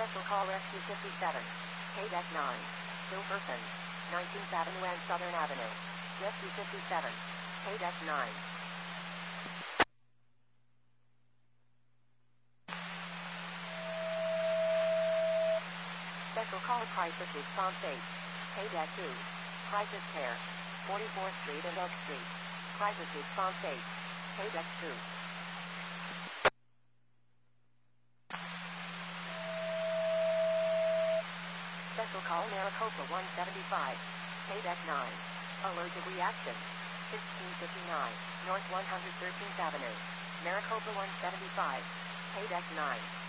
Special call Rescue 57. KDEC 9. Silverton. 19th Avenue and Southern Avenue. Rescue 57. KDEC 9. Special call Crisis Response 8. KDEC 2. Crisis Care. 44th Street and Oak Street. Crisis Response 8. KDEC 2. Special call Maricopa 175. KDEC 9. Allergic reaction. 1659. North 113th Avenue. Maricopa 175. KDEC 9.